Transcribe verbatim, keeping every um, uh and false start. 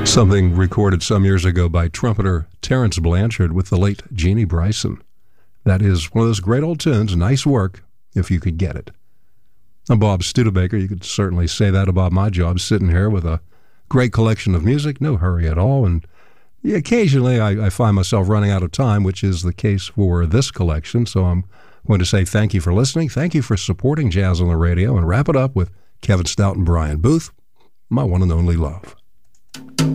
Something recorded some years ago by trumpeter Terrence Blanchard with the late Jeannie Bryson. That is one of those great old tunes, nice work, if you could get it. I'm Bob Studebaker. You could certainly say that about my job, sitting here with a great collection of music, no hurry at all, and yeah, occasionally I, I find myself running out of time, which is the case for this collection, so I'm going to say thank you for listening, thank you for supporting Jazz on the Radio, and wrap it up with Kevin Stout and Brian Booth, My One and Only Love.